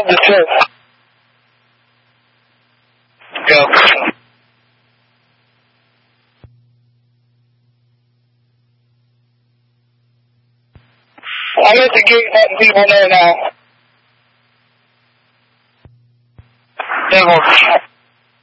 end the show. Go. I'm at the gate letting people know now.